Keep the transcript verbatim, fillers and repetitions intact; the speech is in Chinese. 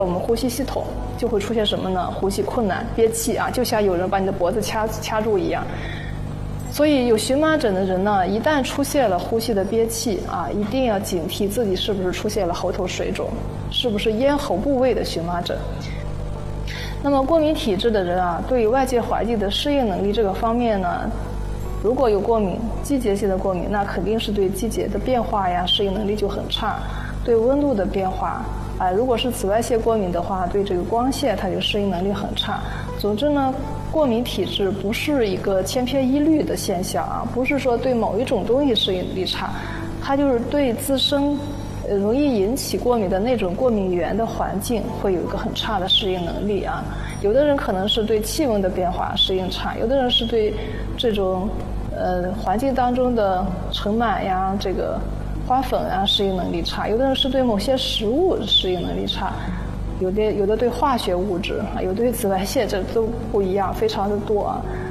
我们呼吸系统就会出现什么呢？呼吸困难、憋气啊，就像有人把你的脖子掐掐住一样。所以有荨麻疹的人呢，一旦出现了呼吸的憋气啊，一定要警惕自己是不是出现了喉头水肿，是不是咽喉部位的荨麻疹。那么过敏体质的人啊，对外界环境的适应能力这个方面呢，如果有过敏，季节性的过敏，那肯定是对季节的变化呀适应能力就很差，对温度的变化。啊，如果是紫外线过敏的话，对这个光线它就适应能力很差。总之呢，过敏体质不是一个千篇一律的现象啊，不是说对某一种东西适应能力差，它就是对自身呃容易引起过敏的那种过敏源的环境会有一个很差的适应能力啊。有的人可能是对气温的变化适应差，有的人是对这种呃环境当中的尘螨呀，这个花粉啊适应能力差，有的人是对某些食物适应能力差，有的有的对化学物质啊，有的对紫外线，这都不一样，非常的多啊。